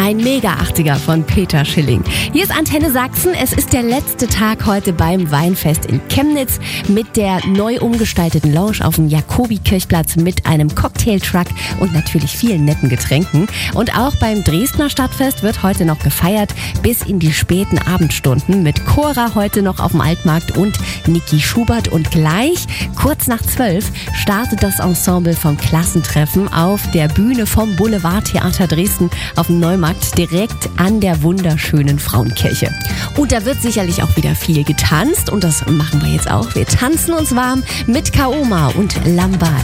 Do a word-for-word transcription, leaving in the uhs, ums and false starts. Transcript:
Ein Mega-achtziger von Peter Schilling. Hier ist Antenne Sachsen. Es ist der letzte Tag heute beim Weinfest in Chemnitz mit der neu umgestalteten Lounge auf dem Jakobi-Kirchplatz mit einem Cocktailtruck und natürlich vielen netten Getränken. Und auch beim Dresdner Stadtfest wird heute noch gefeiert bis in die späten Abendstunden mit Cora heute noch auf dem Altmarkt und Niki Schubert. Und gleich, kurz nach zwölf, startet das Ensemble vom Klassentreffen auf der Bühne vom Boulevardtheater Dresden auf dem Neumarkt direkt an der wunderschönen Frauenkirche. Und da wird sicherlich auch wieder viel getanzt und das machen wir jetzt auch. Wir tanzen uns warm mit Kaoma und Lambada.